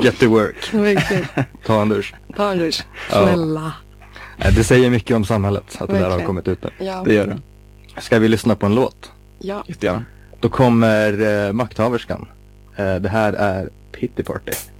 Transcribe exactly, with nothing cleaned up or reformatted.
Get to work. Verkligen. Ta en dusch. Ta en dusch. Snälla. Ja. Det säger mycket om samhället att Verkligen. det där har kommit ut nu. Ja. Det gör det. Ska vi lyssna på en låt? Ja. Jättegärna. Då kommer eh, Makthaverskan. Eh, det här är Pity Party.